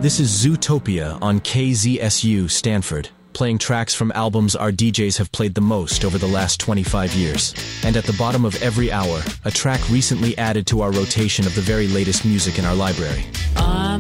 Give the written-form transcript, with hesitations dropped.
This is Zootopia on KZSU Stanford, playing tracks from albums our DJs have played the most over the last 25 years. And at the bottom of every hour, a track recently added to our rotation of the very latest music in our library. I'm